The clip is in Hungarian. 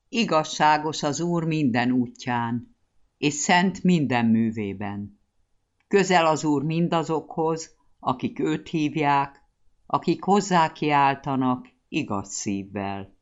Igazságos az Úr minden útján, és szent minden művében. Közel az Úr mindazokhoz, akik őt hívják, akik hozzá kiáltanak igaz szívvel.